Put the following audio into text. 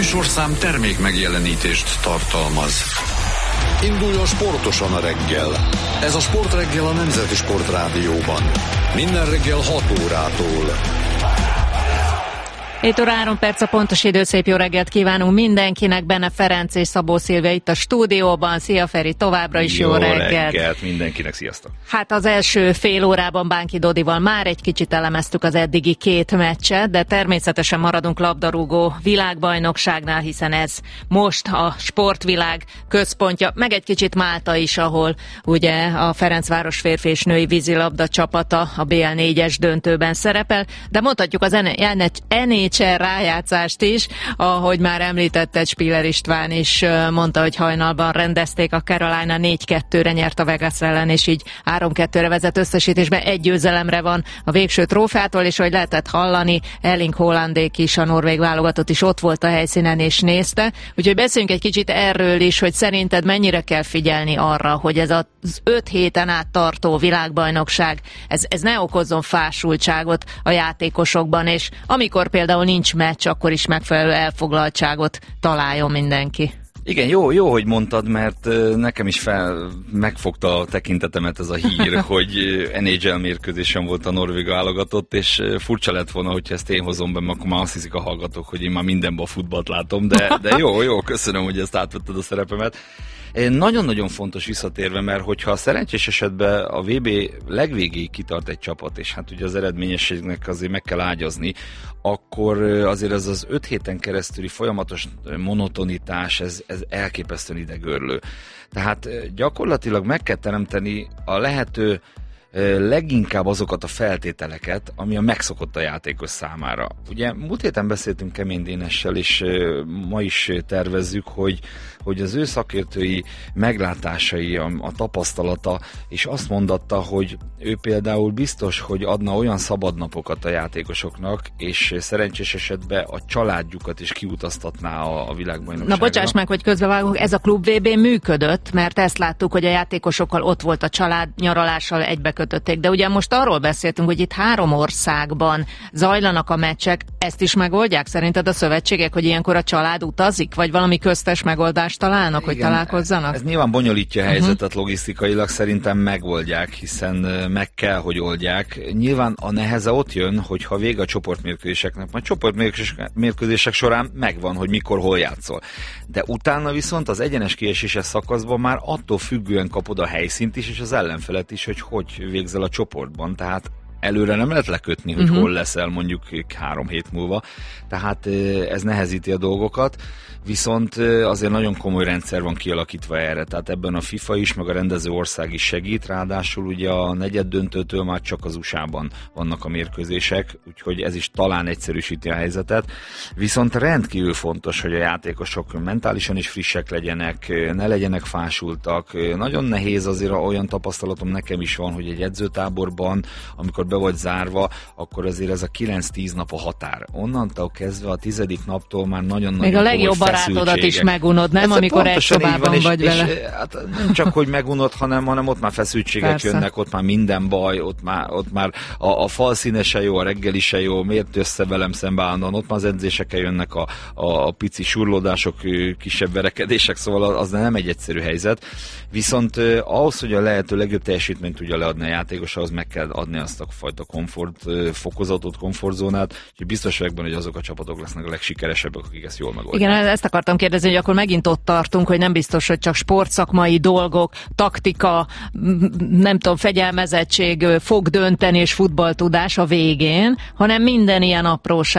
műsorszám termék megjelenítést tartalmaz. Induljon sportosan a reggel. Ez a Sportreggel a Nemzeti Sportrádióban. Minden reggel 6 órától. 7 óra 3 perc a pontos idő, szép jó reggelt kívánunk mindenkinek, Benne Ferenc és Szabó Szilvia itt a stúdióban. Szia Feri, továbbra is jó reggelt. Jó reggelt mindenkinek, sziasztok! Hát az első fél órában Bánki Dodival már egy kicsit elemeztük az eddigi két meccset, de természetesen maradunk labdarúgó világbajnokságnál, hiszen ez most a sportvilág központja, meg egy kicsit Málta is, ahol ugye a Ferencváros férfi és női vízilabda csapata a BL 4-es döntőben szerepel, de mondhatjuk az NHL rájátszást is, ahogy már említette Spiller István is mondta, hogy hajnalban rendezték, a Carolina 4-2-re nyert a Vegas ellen, és így 3-2-re vezet összesítésben, egy győzelemre van a végső trófeától, és ahogy lehetett hallani, Erling Haalandék is, a norvég válogatott is ott volt a helyszínen és nézte. Úgyhogy beszéljünk egy kicsit erről is, hogy szerinted mennyire kell figyelni arra, hogy ez az 5 héten át tartó világbajnokság, ez ne okozzon fásultságot a játékosokban, és amikor például nincs meccs, akkor is megfelelő elfoglaltságot találjon mindenki. Igen, jó, hogy mondtad, mert nekem is megfogta a tekintetemet ez a hír, hogy NHL mérkőzésen volt a norvég válogatott, és furcsa lett volna, hogyha ezt én hozom be, akkor már azt hiszik a hallgatók, hogy én már mindenben a futballt látom, de jó, köszönöm, hogy ezt átvetted a szerepemet. Nagyon-nagyon fontos visszatérve, mert hogyha szerencsés esetben a VB legvégéig kitart egy csapat, és hát ugye az eredményességnek azért meg kell ágyazni, akkor azért ez az 5 héten keresztüli folyamatos monotonitás, ez elképesztően idegörlő. Tehát gyakorlatilag meg kell teremteni a lehető leginkább azokat a feltételeket, ami a megszokott a játékos számára. Ugye múlt héten beszéltünk Kemény Dénessel, és ma is tervezzük, hogy az ő szakértői meglátásai, a tapasztalata, és azt mondatta, hogy ő például biztos, hogy adna olyan szabadnapokat a játékosoknak, és szerencsés esetben a családjukat is kiutaztatná a világbajnokságra. Na bocsáss meg, hogy közbevágunk, ez a Klub VB működött, mert ezt láttuk, hogy a játékosokkal ott volt a család, nyaralással egybekötötték, de ugye most arról beszéltünk, hogy itt 3 országban zajlanak a meccsek, ezt is megoldják szerinted a szövetségek, hogy ilyenkor a család utazik, vagy valami köztes megoldást találnak, hogy találkozzanak? Ez nyilván bonyolítja a helyzetet logisztikailag, szerintem megoldják, hiszen meg kell, hogy oldják. Nyilván a neheze ott jön, hogyha vége a csoportmérkőzéseknek, majd csoportmérkőzések során megvan, hogy mikor, hol játszol. De utána viszont az egyenes kieséses szakaszban már attól függően kapod a helyszínt is, és az ellenfelet is, hogy végzel a csoportban. Tehát előre nem lehet lekötni, hogy hol leszel mondjuk 3 hét múlva. Tehát ez nehezíti a dolgokat. Viszont azért nagyon komoly rendszer van kialakítva erre, tehát ebben a FIFA is, meg a rendező ország is segít, ráadásul ugye a negyeddöntőtől már csak az USA-ban vannak a mérkőzések, úgyhogy ez is talán egyszerűsíti a helyzetet, viszont rendkívül fontos, hogy a játékosok mentálisan is frissek legyenek, ne legyenek fásultak. Nagyon nehéz azért, olyan tapasztalatom nekem is van, hogy egy edzőtáborban, amikor be vagy zárva, akkor azért ez a 9-10 nap a határ. Onnantól kezdve a 10. naptól már nagyon-nagyon komoly barátodat is megunod, nem? Amikor egy szobában vagy vele. És, hát nem csak, hogy megunod, hanem ott már feszültségek Persze. jönnek, ott már minden baj, ott már a fal színe se jó, a reggeli se jó, miért össze velem szembe állandóan, ott már az edzéseken jönnek a pici surlódások, kisebb verekedések, szóval az nem egy egyszerű helyzet. Viszont ahhoz, hogy a lehető legjobb teljesítményt tudja leadni a játékos, ahhoz meg kell adni azt a fajta komfortfokozatot, komfortzónát, és biztos vagyok benne, hogy azok a csapatok lesznek a legsikeresebbek, akik ezt jól megoldják. Igen, ezt akartam kérdezni, hogy akkor megint ott tartunk, hogy nem biztos, hogy csak sportszakmai dolgok, taktika, nem tudom, fegyelmezettség fog dönteni és futballtudás a végén, hanem minden ilyen apróság